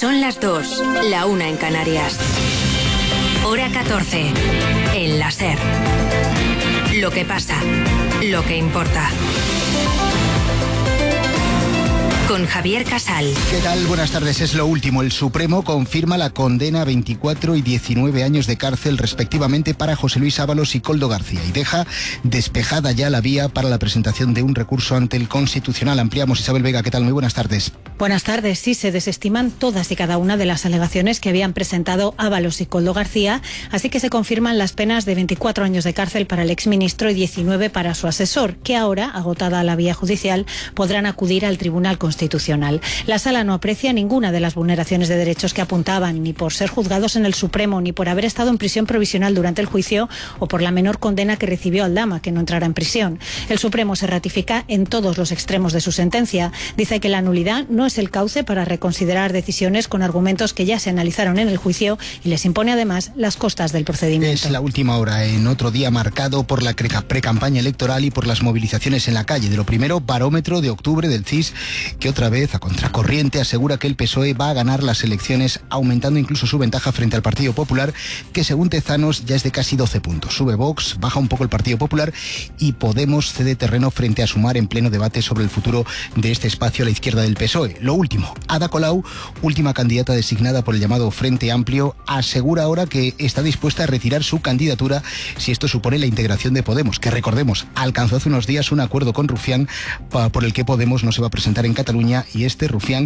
Son las 2, la 1 en Canarias. Hora 14, en la SER. Lo que pasa, lo que importa. Con Javier Casal. ¿Qué tal? Buenas tardes. Es lo último. El Supremo confirma la condena a 24 y 19 años de cárcel respectivamente para José Luis Ábalos y Koldo García y deja despejada ya la vía para la presentación de un recurso ante el Constitucional. Ampliamos. Isabel Vega, ¿qué tal? Muy buenas tardes. Buenas tardes. Sí, se desestiman todas y cada una de las alegaciones que habían presentado Ábalos y Koldo García, así que se confirman las penas de 24 años de cárcel para el exministro y 19 para su asesor, que ahora, agotada la vía judicial, podrán acudir al Tribunal Constitucional. La Sala no aprecia ninguna de las vulneraciones de derechos que apuntaban, ni por ser juzgados en el Supremo, ni por haber estado en prisión provisional durante el juicio o por la menor condena que recibió Aldama, que no entrará en prisión. El Supremo se ratifica en todos los extremos de su sentencia. Dice que la nulidad no es el cauce para reconsiderar decisiones con argumentos que ya se analizaron en el juicio y les impone además las costas del procedimiento. Es la última hora en otro día marcado por la precampaña electoral y por las movilizaciones en la calle. De lo primero, barómetro de octubre del CIS, que otra vez, a contracorriente, asegura que el PSOE va a ganar las elecciones, aumentando incluso su ventaja frente al Partido Popular, que según Tezanos ya es de casi 12 puntos. Sube Vox, baja un poco el Partido Popular y Podemos cede terreno frente a Sumar en pleno debate sobre el futuro de este espacio a la izquierda del PSOE. Lo último, Ada Colau, última candidata designada por el llamado Frente Amplio, asegura ahora que está dispuesta a retirar su candidatura si esto supone la integración de Podemos, que recordemos, alcanzó hace unos días un acuerdo con Rufián por el que Podemos no se va a presentar en Cataluña y este Rufián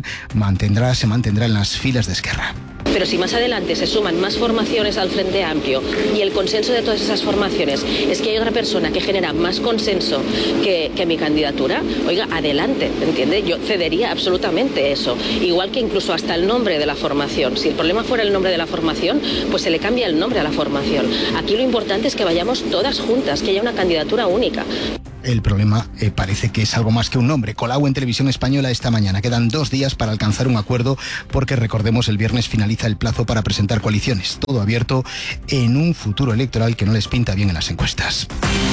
se mantendrá en las filas de Esquerra. Pero si más adelante se suman más formaciones al Frente Amplio y el consenso de todas esas formaciones es que hay otra persona que genera más consenso que mi candidatura, oiga, adelante, ¿entiende? Yo cedería absolutamente eso. Igual que incluso hasta el nombre de la formación. Si el problema fuera el nombre de la formación, pues se le cambia el nombre a la formación. Aquí lo importante es que vayamos todas juntas, que haya una candidatura única. El problema parece que es algo más que un nombre. Colau en Televisión Española esta mañana. Quedan 2 días para alcanzar un acuerdo porque, recordemos, el viernes finaliza el plazo para presentar coaliciones. Todo abierto en un futuro electoral que no les pinta bien en las encuestas.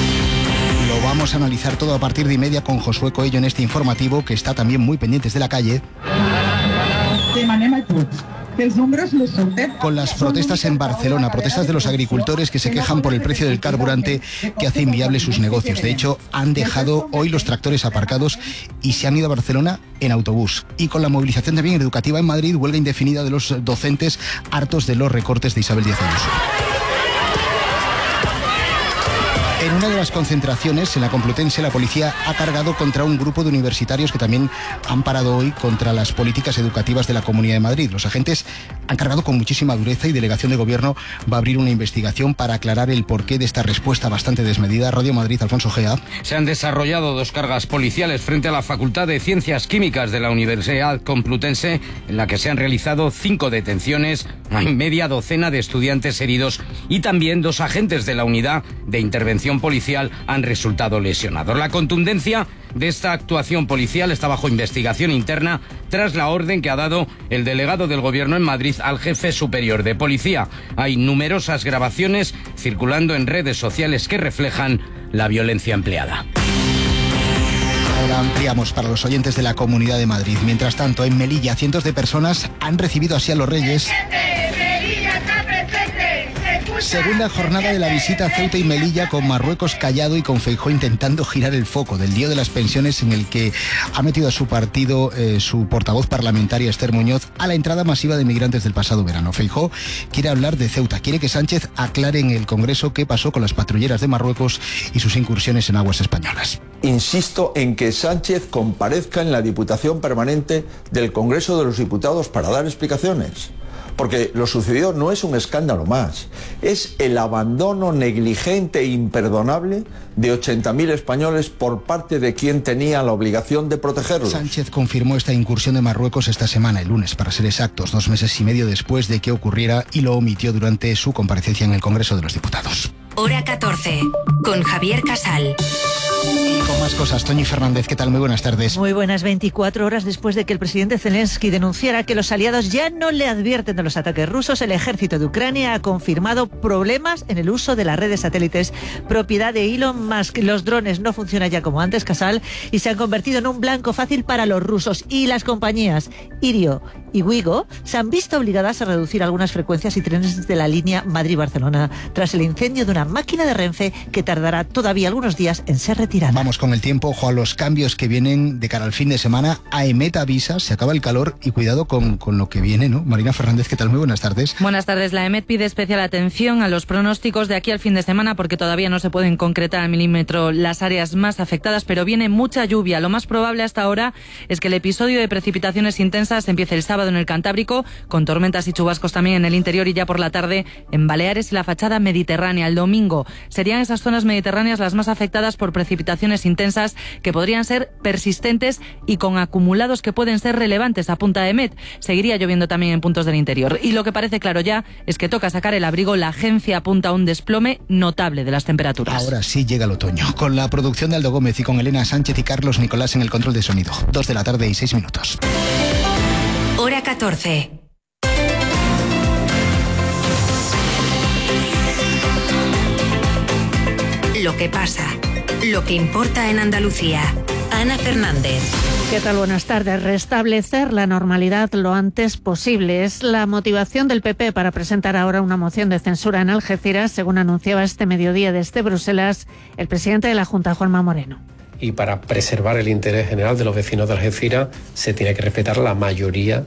Lo vamos a analizar todo a partir de 1:30 con Josué Coello en este informativo, que está también muy pendientes de la calle. Con las protestas en Barcelona, protestas de los agricultores que se quejan por el precio del carburante que hace inviable sus negocios. De hecho, han dejado hoy los tractores aparcados y se han ido a Barcelona en autobús. Y con la movilización también educativa en Madrid, huelga indefinida de los docentes hartos de los recortes de Isabel Díaz Ayuso. En una de las concentraciones, en la Complutense, la policía ha cargado contra un grupo de universitarios que también han parado hoy contra las políticas educativas de la Comunidad de Madrid. Los agentes han cargado con muchísima dureza y Delegación de Gobierno va a abrir una investigación para aclarar el porqué de esta respuesta bastante desmedida. Radio Madrid, Alfonso Gea. Se han desarrollado 2 cargas policiales frente a la Facultad de Ciencias Químicas de la Universidad Complutense, en la que se han realizado 5 detenciones, hay media docena de estudiantes heridos y también 2 agentes de la Unidad de Intervención Policial han resultado lesionados. La contundencia de esta actuación policial está bajo investigación interna tras la orden que ha dado el delegado del Gobierno en Madrid al jefe superior de policía. Hay numerosas grabaciones circulando en redes sociales que reflejan la violencia empleada. Ahora ampliamos para los oyentes de la Comunidad de Madrid. Mientras tanto, en Melilla, cientos de personas han recibido así a los Reyes. Segunda jornada de la visita a Ceuta y Melilla, con Marruecos callado y con Feijóo intentando girar el foco del lío de las pensiones, en el que ha metido a su partido su portavoz parlamentaria Esther Muñoz a la entrada masiva de migrantes del pasado verano. Feijóo quiere hablar de Ceuta, quiere que Sánchez aclare en el Congreso qué pasó con las patrulleras de Marruecos y sus incursiones en aguas españolas. Insisto en que Sánchez comparezca en la Diputación Permanente del Congreso de los Diputados para dar explicaciones. Porque lo sucedido no es un escándalo más, es el abandono negligente e imperdonable de 80.000 españoles por parte de quien tenía la obligación de protegerlos. Sánchez confirmó esta incursión de Marruecos esta semana, el lunes, para ser exactos, 2 meses y medio después de que ocurriera, y lo omitió durante su comparecencia en el Congreso de los Diputados. Hora 14, con Javier Casal. Y con más cosas, Toñi Fernández, ¿qué tal? Muy buenas tardes. Muy buenas. 24 horas después de que el presidente Zelensky denunciara que los aliados ya no le advierten de los ataques rusos, el ejército de Ucrania ha confirmado problemas en el uso de las redes satélites propiedad de Elon Musk. Los drones no funcionan ya como antes, Casal, y se han convertido en un blanco fácil para los rusos. Y las compañías Irio y Wigo se han visto obligadas a reducir algunas frecuencias y trenes de la línea Madrid-Barcelona tras el incendio de una máquina de Renfe que tardará todavía algunos días en ser retirada. Vamos con el tiempo, ojo a los cambios que vienen de cara al fin de semana. AEMET avisa, se acaba el calor y cuidado con lo que viene, ¿no? Marina Fernández, ¿qué tal? Muy buenas tardes. Buenas tardes. La AEMET pide especial atención a los pronósticos de aquí al fin de semana porque todavía no se pueden concretar al milímetro las áreas más afectadas, pero viene mucha lluvia. Lo más probable hasta ahora es que el episodio de precipitaciones intensas empiece el sábado en el Cantábrico, con tormentas y chubascos también en el interior y ya por la tarde en Baleares y la fachada mediterránea. El domingo serían esas zonas mediterráneas las más afectadas por precipitaciones intensas que podrían ser persistentes y con acumulados que pueden ser relevantes, apunta AEMET. Seguiría lloviendo también en puntos del interior. Y lo que parece claro ya es que toca sacar el abrigo. La agencia apunta a un desplome notable de las temperaturas. Ahora sí llega el otoño, con la producción de Aldo Gómez y con Elena Sánchez y Carlos Nicolás en el control de sonido. 2 de la tarde y 6 minutos. Hora 14. Lo que pasa, lo que importa en Andalucía. Ana Fernández. ¿Qué tal? Buenas tardes. Restablecer la normalidad lo antes posible es la motivación del PP para presentar ahora una moción de censura en Algeciras, según anunciaba este mediodía desde Bruselas el presidente de la Junta, Juanma Moreno. Y para preservar el interés general de los vecinos de Algeciras se tiene que respetar la mayoría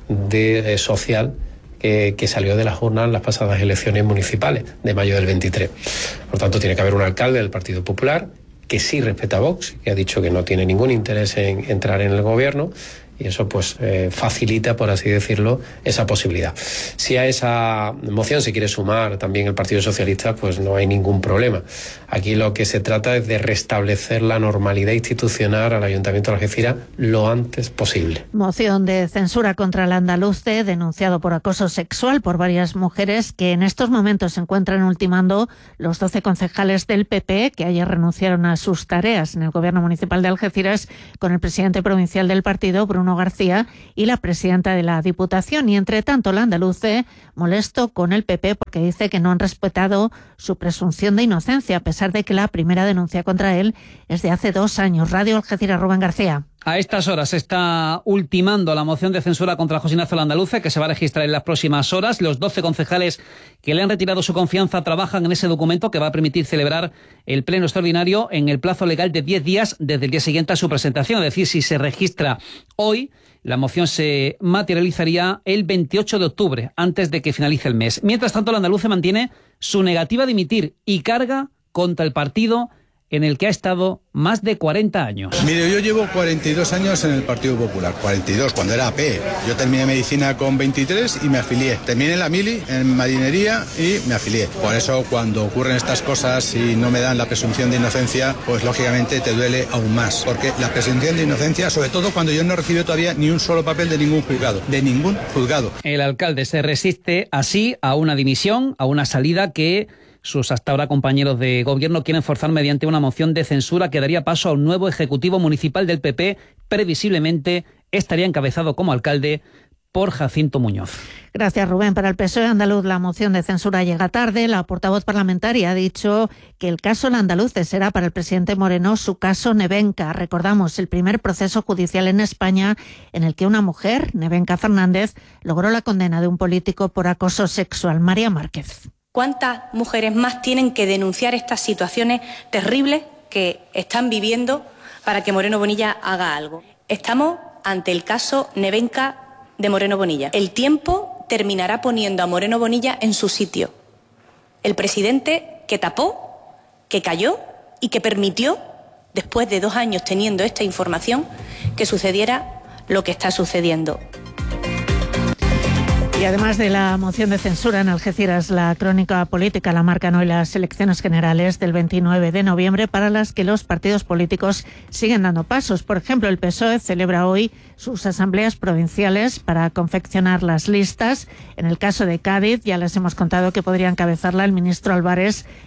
social que salió de las urnas en las pasadas elecciones municipales de mayo del 23. Por tanto, tiene que haber un alcalde del Partido Popular que sí respeta a Vox, que ha dicho que no tiene ningún interés en entrar en el gobierno, y eso pues facilita, por así decirlo, esa posibilidad. Si a esa moción se quiere sumar también el Partido Socialista, pues no hay ningún problema. Aquí lo que se trata es de restablecer la normalidad institucional al Ayuntamiento de Algeciras lo antes posible. Moción de censura contra el andaluce, denunciado por acoso sexual por varias mujeres que en estos momentos se encuentran ultimando los 12 concejales del PP que ayer renunciaron a sus tareas en el Gobierno Municipal de Algeciras con el presidente provincial del partido, Bruno García, y la presidenta de la Diputación. Y entre tanto, el andaluce molesto con el PP porque dice que no han respetado su presunción de inocencia, a pesar de que la primera denuncia contra él es de hace 2 años. Radio Algeciras, Rubén García. A estas horas se está ultimando la moción de censura contra José Ignacio Andaluce, que se va a registrar en las próximas horas. Los 12 concejales que le han retirado su confianza trabajan en ese documento que va a permitir celebrar el pleno extraordinario en el plazo legal de 10 días desde el día siguiente a su presentación. Es decir, si se registra hoy, la moción se materializaría el 28 de octubre, antes de que finalice el mes. Mientras tanto, el andaluce mantiene su negativa a dimitir y carga contra el partido en el que ha estado más de 40 años. Mire, yo llevo 42 años en el Partido Popular, 42, cuando era AP. Yo terminé medicina con 23 y me afilié. Terminé la mili en marinería y me afilié. Por eso, cuando ocurren estas cosas y no me dan la presunción de inocencia, pues lógicamente te duele aún más. Porque la presunción de inocencia, sobre todo cuando yo no he recibido todavía ni un solo papel de ningún juzgado. De ningún juzgado. El alcalde se resiste así a una dimisión, a una salida que sus hasta ahora compañeros de gobierno quieren forzar mediante una moción de censura que daría paso a un nuevo ejecutivo municipal del PP. Previsiblemente estaría encabezado como alcalde por Jacinto Muñoz. Gracias, Rubén. Para el PSOE andaluz, la moción de censura llega tarde. La portavoz parlamentaria ha dicho que el caso Andaluce será para el presidente Moreno su caso Nevenka. Recordamos el primer proceso judicial en España en el que una mujer, Nevenka Fernández, logró la condena de un político por acoso sexual. María Márquez. ¿Cuántas mujeres más tienen que denunciar estas situaciones terribles que están viviendo para que Moreno Bonilla haga algo? Estamos ante el caso Nevenka de Moreno Bonilla. El tiempo terminará poniendo a Moreno Bonilla en su sitio. El presidente que tapó, que calló y que permitió, después de 2 años teniendo esta información, que sucediera lo que está sucediendo. Y además de la moción de censura en Algeciras, la crónica política la marcan hoy las elecciones generales del 29 de noviembre para las que los partidos políticos siguen dando pasos. Por ejemplo, el PSOE celebra hoy sus asambleas provinciales para confeccionar las listas. En el caso de Cádiz, ya les hemos contado que podría encabezarla el ministro Álvarez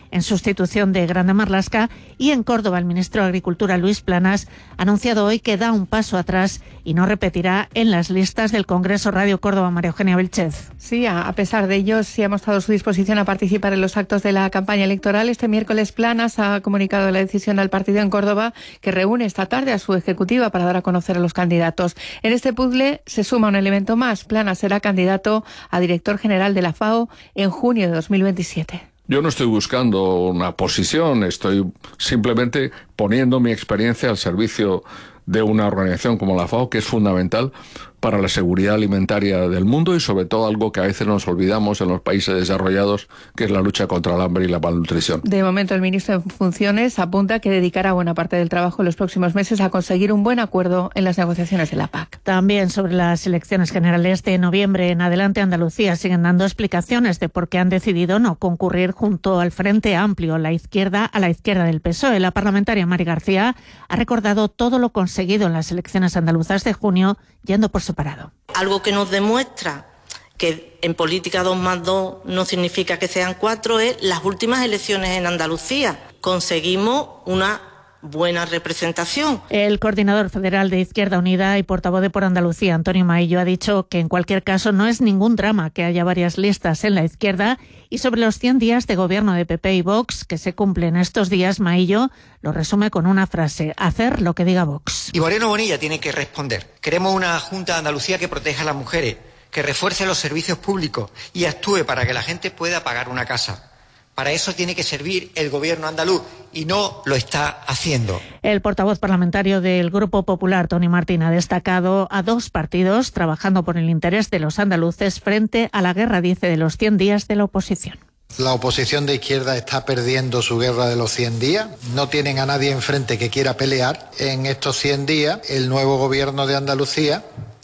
en sustitución de Grande Marlaska. Y en Córdoba, el ministro de Agricultura, Luis Planas, ha anunciado hoy que da un paso atrás y no repetirá en las listas del Congreso Radio Córdoba. María Eugenia Vilchez. Sí, a pesar de ello, sí ha mostrado su disposición a participar en los actos de la campaña electoral. Este miércoles Planas ha comunicado la decisión al partido en Córdoba, que reúne esta tarde a su ejecutiva para dar a conocer a los candidatos. En este puzzle se suma un elemento más. Planas será candidato a director general de la FAO en junio de 2027. Yo no estoy buscando una posición, estoy simplemente poniendo mi experiencia al servicio de una organización como la FAO, que es fundamental para la seguridad alimentaria del mundo y sobre todo algo que a veces nos olvidamos en los países desarrollados, que es la lucha contra el hambre y la malnutrición. De momento, el ministro en funciones apunta que dedicará buena parte del trabajo en los próximos meses a conseguir un buen acuerdo en las negociaciones de la PAC. También sobre las elecciones generales de noviembre en adelante, Andalucía siguen dando explicaciones de por qué han decidido no concurrir junto al Frente Amplio, a la izquierda del PSOE. La parlamentaria Mari García ha recordado todo lo conseguido en las elecciones andaluzas de junio, yendo por separado. Algo que nos demuestra que en política 2 más 2 no significa que sean 4 es las últimas elecciones en Andalucía. Conseguimos una buena representación. El coordinador federal de Izquierda Unida y portavoz de Por Andalucía, Antonio Maillo, ha dicho que en cualquier caso no es ningún drama que haya varias listas en la izquierda. Y sobre los 100 días de gobierno de PP y Vox que se cumplen estos días, Maillo lo resume con una frase: hacer lo que diga Vox. Y Moreno Bonilla tiene que responder. Queremos una Junta de Andalucía que proteja a las mujeres, que refuerce los servicios públicos y actúe para que la gente pueda pagar una casa. Para eso tiene que servir el gobierno andaluz y no lo está haciendo. El portavoz parlamentario del Grupo Popular, Toni Martín, ha destacado a dos partidos trabajando por el interés de los andaluces frente a la guerra, dice, de los 100 días de la oposición. La oposición de izquierda está perdiendo su guerra de los 100 días. No tienen a nadie enfrente que quiera pelear. En estos 100 días, el nuevo gobierno de Andalucía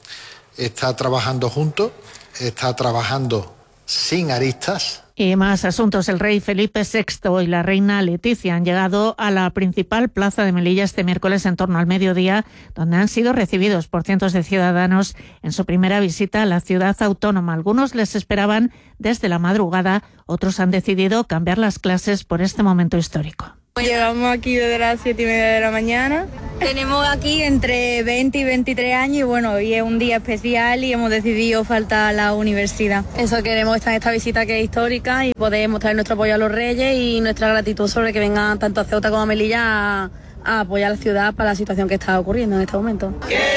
está trabajando junto, está trabajando sin aristas. Y más asuntos. El rey Felipe VI y la reina Leticia han llegado a la principal plaza de Melilla este miércoles en torno al mediodía, donde han sido recibidos por cientos de ciudadanos en su primera visita a la ciudad autónoma. Algunos les esperaban desde la madrugada, otros han decidido cambiar las clases por este momento histórico. Llegamos aquí desde las 7:30 de la mañana. Tenemos aquí entre 20 y 23 años y bueno, hoy es un día especial y hemos decidido faltar a la universidad. Eso queremos estar en esta visita que es histórica y poder mostrar nuestro apoyo a los reyes y nuestra gratitud sobre que vengan tanto a Ceuta como a Melilla a apoyar a la ciudad para la situación que está ocurriendo en este momento.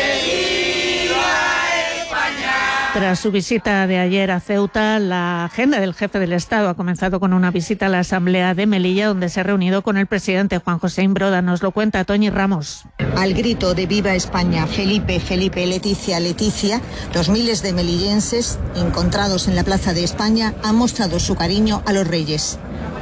Tras su visita de ayer a Ceuta, la agenda del jefe del Estado ha comenzado con una visita a la Asamblea de Melilla, donde se ha reunido con el presidente Juan José Imbroda. Nos lo cuenta Toñi Ramos. Al grito de Viva España, Felipe, Felipe, Leticia, Leticia, los miles de melillenses encontrados en la Plaza de España han mostrado su cariño a los reyes.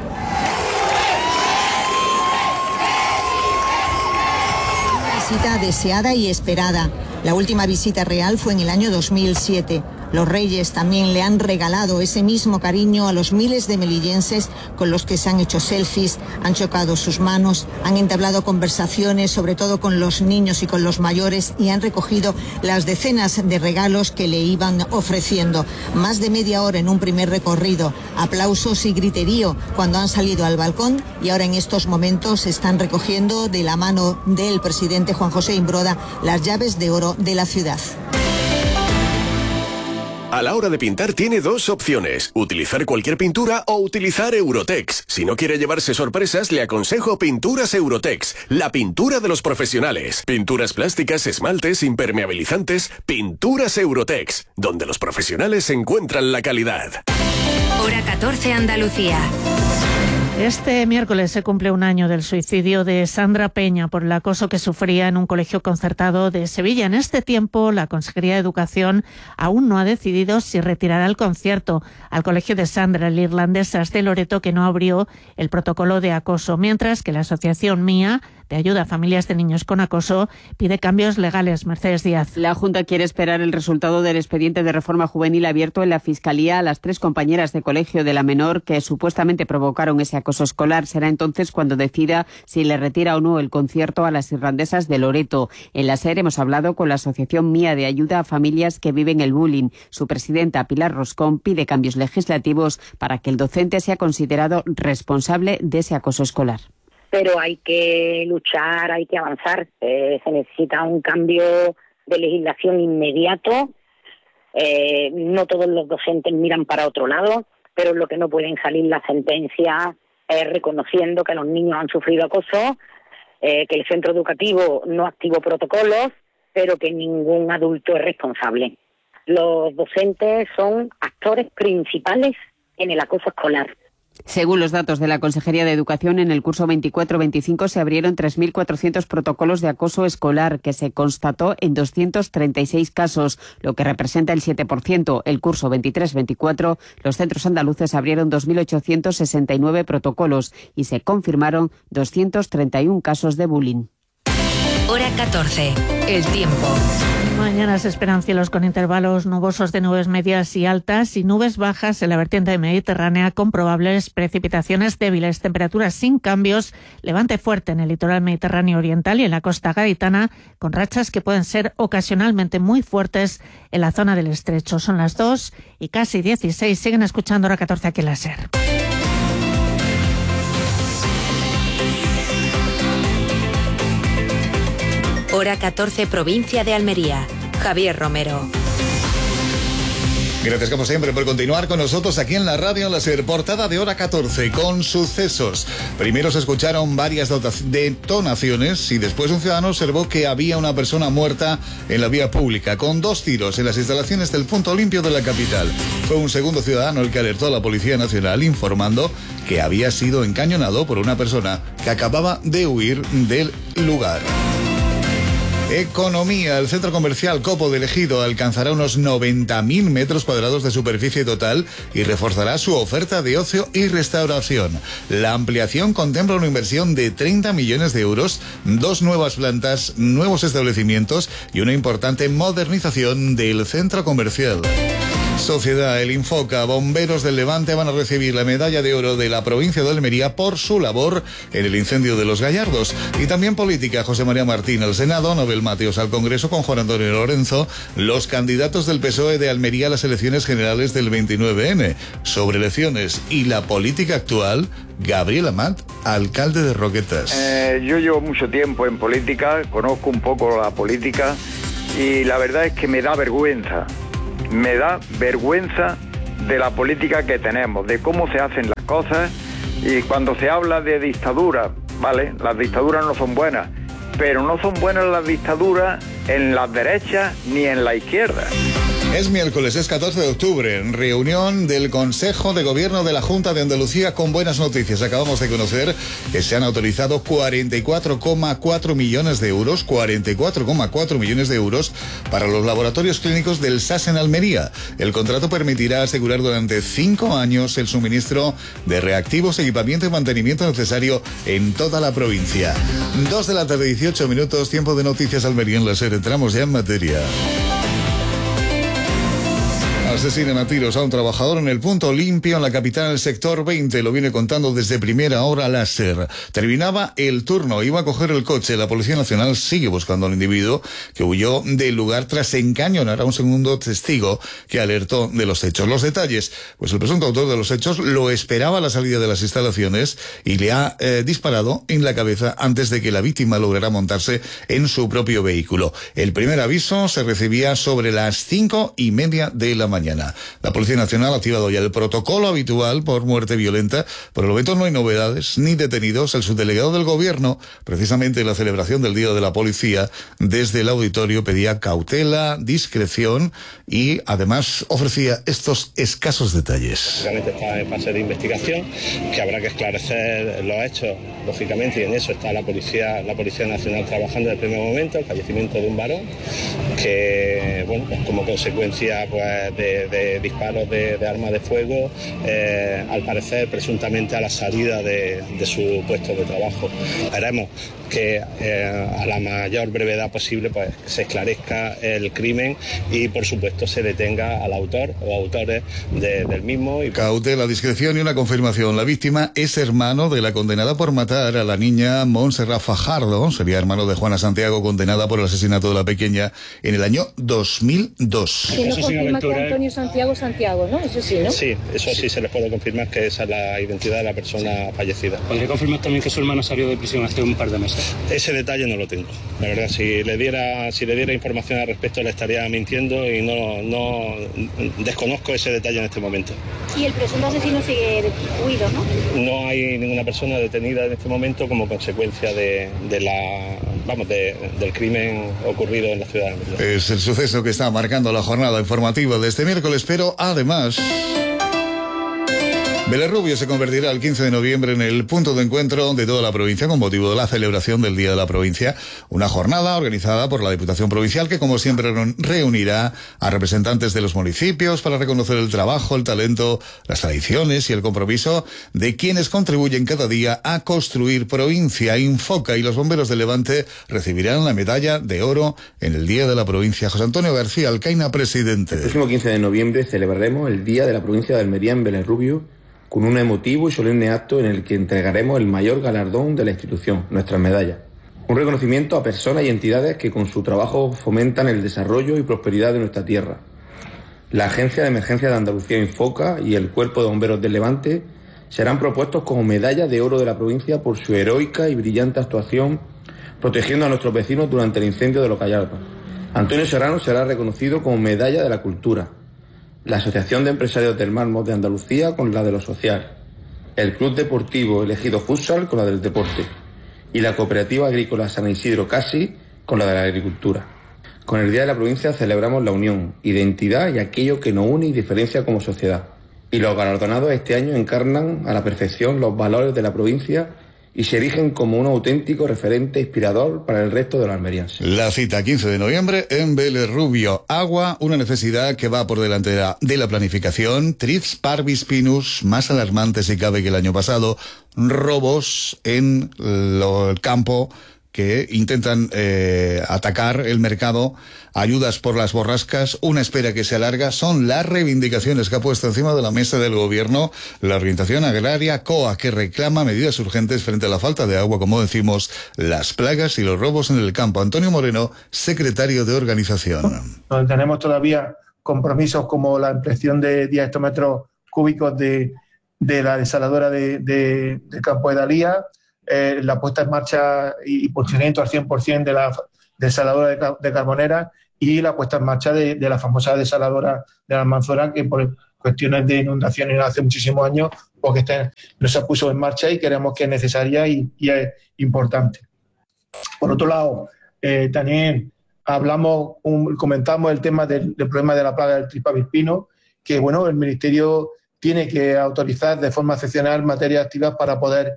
Visita deseada y esperada. La última visita real fue en el año 2007. Los reyes también le han regalado ese mismo cariño a los miles de melillenses con los que se han hecho selfies, han chocado sus manos, han entablado conversaciones, sobre todo con los niños y con los mayores, y han recogido las decenas de regalos que le iban ofreciendo. Más de media hora en un primer recorrido, aplausos y griterío cuando han salido al balcón, y ahora en estos momentos están recogiendo de la mano del presidente Juan José Imbroda las llaves de oro de la ciudad. A la hora de pintar tiene dos opciones, utilizar cualquier pintura o utilizar Eurotex. Si no quiere llevarse sorpresas, le aconsejo Pinturas Eurotex, la pintura de los profesionales. Pinturas plásticas, esmaltes, impermeabilizantes, Pinturas Eurotex, donde los profesionales encuentran la calidad. Hora 14 Andalucía. Este miércoles se cumple un año del suicidio de Sandra Peña por el acoso que sufría en un colegio concertado de Sevilla. En este tiempo, la Consejería de Educación aún no ha decidido si retirará el concierto al colegio de Sandra, el Irlandesas de Loreto, que no abrió el protocolo de acoso, mientras que la asociación MIA de Ayuda a Familias de Niños con Acoso pide cambios legales. Mercedes Díaz. La Junta quiere esperar el resultado del expediente de reforma juvenil abierto en la Fiscalía a las 3 compañeras de colegio de la menor que supuestamente provocaron ese acoso escolar. Será entonces cuando decida si le retira o no el concierto a las irlandesas de Loreto. En la SER hemos hablado con la Asociación Mía de Ayuda a Familias que viven el bullying. Su presidenta, Pilar Roscón, pide cambios legislativos para que el docente sea considerado responsable de ese acoso escolar. Pero hay que luchar, hay que avanzar. Se necesita un cambio de legislación inmediato. No todos los docentes miran para otro lado, pero lo que no pueden salir las sentencias es reconociendo que los niños han sufrido acoso, que el centro educativo no activó protocolos, pero que ningún adulto es responsable. Los docentes son actores principales en el acoso escolar. Según los datos de la Consejería de Educación, en el curso 24-25 se abrieron 3.400 protocolos de acoso escolar, que se constató en 236 casos, lo que representa el 7%. El curso 23-24, los centros andaluces abrieron 2.869 protocolos y se confirmaron 231 casos de bullying. Hora 14. El tiempo. Mañana se esperan cielos con intervalos nubosos de nubes medias y altas y nubes bajas en la vertiente mediterránea con probables precipitaciones débiles, temperaturas sin cambios, levante fuerte en el litoral mediterráneo oriental y en la costa gaditana, con rachas que pueden ser ocasionalmente muy fuertes en la zona del estrecho. Son las 2 y casi 16. Siguen escuchando Hora 14 aquí en la SER. Hora 14, provincia de Almería. Javier Romero. Gracias como siempre por continuar con nosotros aquí en la radio La SER. Portada de Hora 14 con sucesos. Primero se escucharon varias detonaciones y después un ciudadano observó que había una persona muerta en la vía pública con 2 tiros en las instalaciones del Punto Limpio de la capital. Fue un segundo ciudadano el que alertó a la Policía Nacional informando que había sido encañonado por una persona que acababa de huir del lugar. Economía. El centro comercial Copo del Ejido alcanzará unos 90.000 metros cuadrados de superficie total y reforzará su oferta de ocio y restauración. La ampliación contempla una inversión de 30 millones de euros, 2 nuevas plantas, nuevos establecimientos y una importante modernización del centro comercial. Sociedad, el Infoca, bomberos del Levante van a recibir la medalla de oro de la provincia de Almería por su labor en el incendio de Los Gallardos. Y también política, José María Martín al Senado, Nobel Mateos al Congreso con Juan Antonio Lorenzo, los candidatos del PSOE de Almería a las elecciones generales del 29N. Sobre elecciones y la política actual, Gabriel Amat, alcalde de Roquetas. Yo llevo mucho tiempo en política, conozco un poco la política y la verdad es que me da vergüenza. Me da vergüenza de la política que tenemos, de cómo se hacen las cosas y cuando se habla de dictadura, ¿vale? Las dictaduras no son buenas, pero no son buenas las dictaduras en las derechas ni en la izquierda. Es miércoles, es 14 de octubre, reunión del Consejo de Gobierno de la Junta de Andalucía con buenas noticias. Acabamos de conocer que se han autorizado 44,4 millones de euros, 44,4 millones de euros para los laboratorios clínicos del SAS en Almería. El contrato permitirá asegurar durante 5 años el suministro de reactivos, equipamiento y mantenimiento necesario en toda la provincia. 2 de la tarde, 18 minutos, tiempo de noticias Almería en la SER. Entramos ya en materia. Asesinan a tiros a un trabajador en el Punto Limpio en la capital del sector 20. Lo viene contando desde primera hora la SER. Terminaba el turno, iba a coger el coche. La Policía Nacional sigue buscando al individuo que huyó del lugar tras encañonar a un segundo testigo que alertó de los hechos. Los detalles, pues el presunto autor de los hechos lo esperaba a la salida de las instalaciones y le ha disparado en la cabeza antes de que la víctima lograra montarse en su propio vehículo. El primer aviso se recibía sobre las 5:30 de la mañana. La Policía Nacional ha activado ya el protocolo habitual por muerte violenta. Por el momento no hay novedades ni detenidos. El subdelegado del Gobierno, precisamente en la celebración del Día de la Policía, desde el auditorio pedía cautela, discreción y además ofrecía estos escasos detalles. Realmente está en fase de investigación, que habrá que esclarecer los hechos, lógicamente, y en eso está la Policía Nacional trabajando desde el primer momento. El fallecimiento de un varón que, bueno, pues como consecuencia pues de disparos de arma de fuego, al parecer presuntamente a la salida de su puesto de trabajo. Esperemos que a la mayor brevedad posible pues se esclarezca el crimen y por supuesto se detenga al autor o autores del mismo. Cautela, discreción y una confirmación. La víctima es hermano de la condenada por matar a la niña Montserrat Fajardo. Sería hermano de Juana Santiago, condenada por el asesinato de la pequeña en el año 2002. Que no confirma que Antonio Santiago, ¿no? Eso sí, ¿no? Sí, eso sí se les puede confirmar que esa es la identidad de la persona fallecida. ¿Podría confirmar también que su hermano salió de prisión hace un par de meses? Ese detalle no lo tengo. La verdad, si le diera información al respecto le estaría mintiendo y no desconozco ese detalle en este momento. ¿Y el presunto asesino sigue huido, no? No hay ninguna persona detenida en este momento como consecuencia del crimen ocurrido en la ciudad de Almería. Es el suceso que está marcando la jornada informativa de este miércoles, pero además Vélez Rubio se convertirá el 15 de noviembre en el punto de encuentro de toda la provincia con motivo de la celebración del Día de la Provincia, una jornada organizada por la Diputación Provincial que, como siempre, reunirá a representantes de los municipios para reconocer el trabajo, el talento, las tradiciones y el compromiso de quienes contribuyen cada día a construir provincia. Infoca y los bomberos de Levante recibirán la medalla de oro en el Día de la Provincia. José Antonio García Alcaina, presidente. El próximo 15 de noviembre celebraremos el Día de la Provincia de Almería en Vélez Rubio, con un emotivo y solemne acto en el que entregaremos el mayor galardón de la institución, nuestras medallas. Un reconocimiento a personas y entidades que con su trabajo fomentan el desarrollo y prosperidad de nuestra tierra. La Agencia de Emergencia de Andalucía Infoca y el Cuerpo de Bomberos del Levante serán propuestos como medalla de oro de la provincia por su heroica y brillante actuación protegiendo a nuestros vecinos durante el incendio de Los Gallardos. Antonio Serrano será reconocido como medalla de la cultura. La Asociación de Empresarios del Mármol de Andalucía con la de lo social, el Club Deportivo Elegido Futsal con la del deporte y la Cooperativa Agrícola San Isidro Casi con la de la agricultura. Con el Día de la Provincia celebramos la unión, identidad y aquello que nos une y diferencia como sociedad. Y los galardonados este año encarnan a la perfección los valores de la provincia y se erigen como un auténtico referente inspirador para el resto de los almerienses. La cita 15 de noviembre en Vélez Rubio. Agua, una necesidad que va por delante de la planificación. Trips parvis pinus, más alarmante si cabe que el año pasado. Robos en el campo que intentan atacar el mercado, ayudas por las borrascas, una espera que se alarga, son las reivindicaciones que ha puesto encima de la mesa del gobierno la Orientación Agraria COA, que reclama medidas urgentes frente a la falta de agua, como decimos, las plagas y los robos en el campo. Antonio Moreno, secretario de organización. Donde tenemos todavía compromisos como la ampliación de 10 hectómetros cúbicos de la desaladora de Campo de Dalía, la puesta en marcha y funcionamiento al 100% de la desaladora de Carbonera y la puesta en marcha de la famosa desaladora de la Almanzora, que por cuestiones de inundaciones hace muchísimos años porque no se puso en marcha y creemos que es necesaria y es importante. Por otro lado, también comentamos el tema del problema de la plaga del tripa avispino, que bueno, el Ministerio tiene que autorizar de forma excepcional materias activas para poder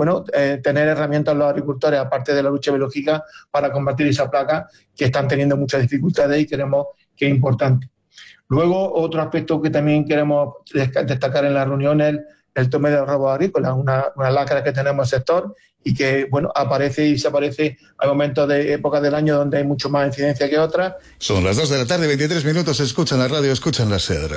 tener herramientas los agricultores, aparte de la lucha biológica, para combatir esa plaga que están teniendo muchas dificultades y creemos que es importante. Luego, otro aspecto que también queremos destacar en la reunión es el tema de los robos agrícolas, una lacra que tenemos en el sector y que aparece y desaparece. Hay momentos de épocas del año donde hay mucho más incidencia que otras. Son las 2 de la tarde, 23 minutos, escuchan la radio, escuchan la SER.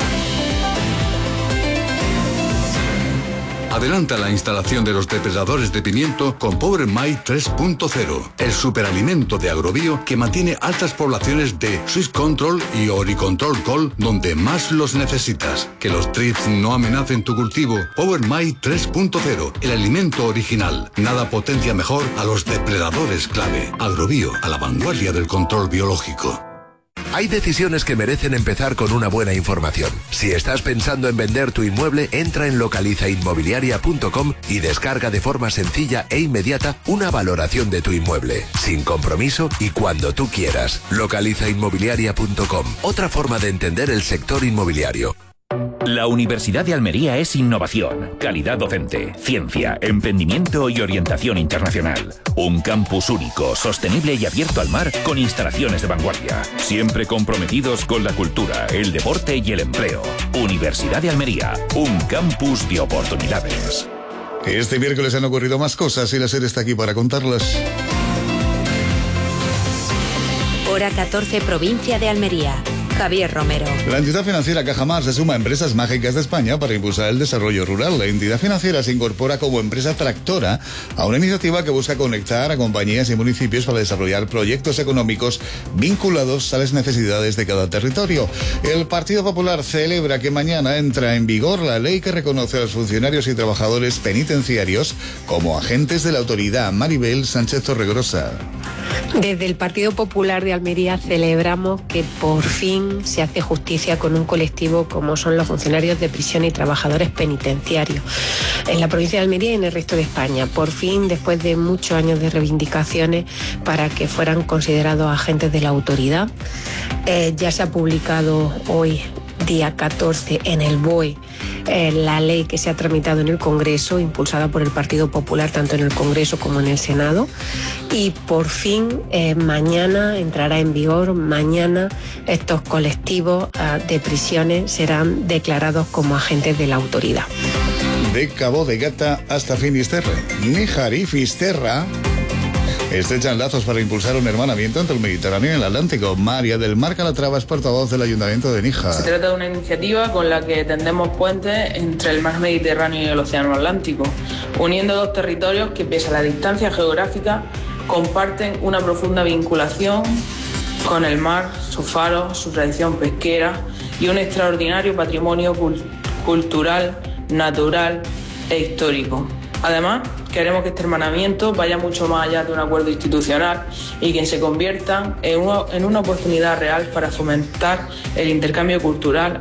Adelanta la instalación de los depredadores de pimiento con Power My 3.0, el superalimento de Agrobio que mantiene altas poblaciones de Swiss Control y Oricontrol Col donde más los necesitas. Que los trips no amenacen tu cultivo. Power My 3.0, el alimento original. Nada potencia mejor a los depredadores clave. Agrobio, a la vanguardia del control biológico. Hay decisiones que merecen empezar con una buena información. Si estás pensando en vender tu inmueble, entra en localizainmobiliaria.com y descarga de forma sencilla e inmediata una valoración de tu inmueble, sin compromiso y cuando tú quieras. Localizainmobiliaria.com, otra forma de entender el sector inmobiliario. La Universidad de Almería es innovación, calidad docente, ciencia, emprendimiento y orientación internacional. Un campus único, sostenible y abierto al mar con instalaciones de vanguardia. Siempre comprometidos con la cultura, el deporte y el empleo. Universidad de Almería, un campus de oportunidades. Este miércoles han ocurrido más cosas y la SER está aquí para contarlas. Hora 14, provincia de Almería. Javier Romero. La entidad financiera Cajamar se suma a Empresas Mágicas de España para impulsar el desarrollo rural. La entidad financiera se incorpora como empresa tractora a una iniciativa que busca conectar a compañías y municipios para desarrollar proyectos económicos vinculados a las necesidades de cada territorio. El Partido Popular celebra que mañana entra en vigor la ley que reconoce a los funcionarios y trabajadores penitenciarios como agentes de la autoridad. Maribel Sánchez Torregrosa. Desde el Partido Popular de Almería celebramos que por fin se hace justicia con un colectivo como son los funcionarios de prisión y trabajadores penitenciarios en la provincia de Almería y en el resto de España. Por fin, después de muchos años de reivindicaciones para que fueran considerados agentes de la autoridad, ya se ha publicado hoy, día 14, en el BOE, la ley que se ha tramitado en el Congreso, impulsada por el Partido Popular, tanto en el Congreso como en el Senado. Y por fin, mañana entrará en vigor, mañana estos colectivos de prisiones serán declarados como agentes de la autoridad. De Cabo de Gata hasta Finisterre, Níjar y Fisterra estrechan lazos para impulsar un hermanamiento entre el Mediterráneo y el Atlántico. María del Mar Calatrava es portavoz del Ayuntamiento de Níjar. Se trata de una iniciativa con la que tendemos puentes entre el mar Mediterráneo y el Océano Atlántico, uniendo dos territorios que, pese a la distancia geográfica, comparten una profunda vinculación con el mar, sus faros, su tradición pesquera y un extraordinario patrimonio cultural, natural e histórico. Además, queremos que este hermanamiento vaya mucho más allá de un acuerdo institucional y que se convierta en una oportunidad real para fomentar el intercambio cultural.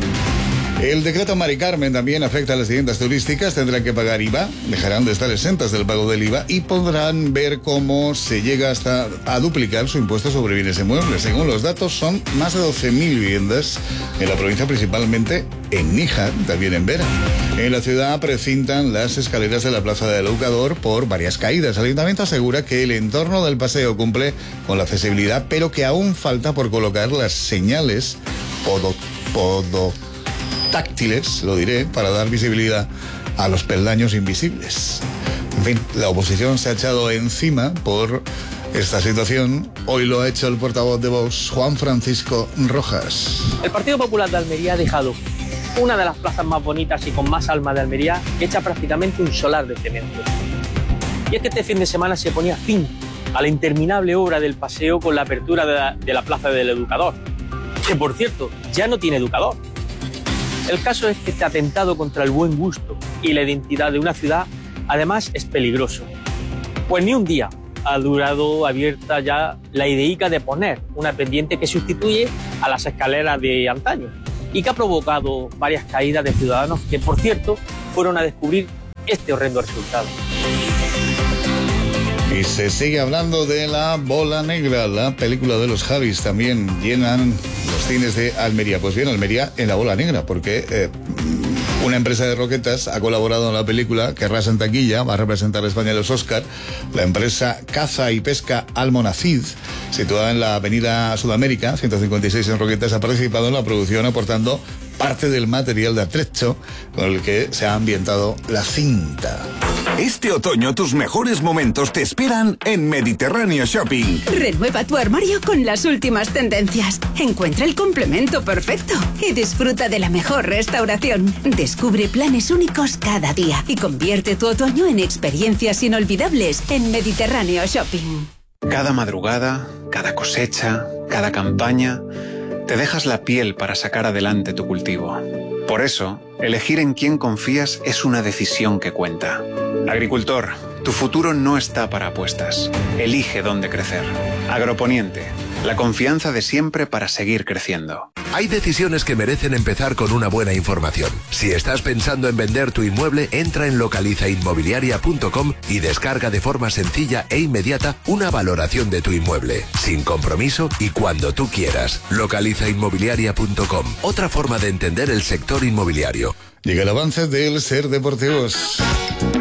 El decreto Mari Carmen también afecta a las tiendas turísticas. Tendrán que pagar IVA, dejarán de estar exentas del pago del IVA y podrán ver cómo se llega hasta a duplicar su impuesto sobre bienes inmuebles. Según los datos, son más de 12.000 viviendas en la provincia, principalmente en Níjar, también en Vera. En la ciudad precintan las escaleras de la Plaza del Educador por varias caídas. El Ayuntamiento asegura que el entorno del paseo cumple con la accesibilidad, pero que aún falta por colocar las señales táctiles, lo diré, para dar visibilidad a los peldaños invisibles. En fin, la oposición se ha echado encima por esta situación. Hoy lo ha hecho el portavoz de Vox, Juan Francisco Rojas. El Partido Popular de Almería ha dejado una de las plazas más bonitas y con más alma de Almería hecha prácticamente un solar de cemento. Y es que este fin de semana se ponía fin a la interminable obra del paseo con la apertura de la Plaza del Educador, que por cierto ya no tiene educador. El caso es que este atentado contra el buen gusto y la identidad de una ciudad, además, es peligroso. Pues ni un día ha durado abierta ya la ideica de poner una pendiente que sustituye a las escaleras de antaño y que ha provocado varias caídas de ciudadanos que, por cierto, fueron a descubrir este horrendo resultado. Y se sigue hablando de La Bola Negra, la película de los Javis. También llenan los cines de Almería. Pues bien, Almería en La Bola Negra, porque una empresa de roquetas ha colaborado en la película que arrasa en taquilla, va a representar a España en los Oscar. La empresa Caza y Pesca Almonacid, situada en la avenida Sudamérica, 156 en Roquetas, ha participado en la producción aportando parte del material de atrecho con el que se ha ambientado la cinta. Este otoño tus mejores momentos te esperan en Mediterráneo Shopping. Renueva tu armario con las últimas tendencias. Encuentra el complemento perfecto y disfruta de la mejor restauración. Descubre planes únicos cada día y convierte tu otoño en experiencias inolvidables en Mediterráneo Shopping. Cada madrugada, cada cosecha, cada campaña, te dejas la piel para sacar adelante tu cultivo. Por eso, elegir en quién confías es una decisión que cuenta. Agricultor, tu futuro no está para apuestas. Elige dónde crecer. Agroponiente, la confianza de siempre para seguir creciendo. Hay decisiones que merecen empezar con una buena información. Si estás pensando en vender tu inmueble, entra en localizainmobiliaria.com y descarga de forma sencilla e inmediata una valoración de tu inmueble, sin compromiso y cuando tú quieras. Localizainmobiliaria.com, otra forma de entender el sector inmobiliario. Llega el avance del Ser Deportivos.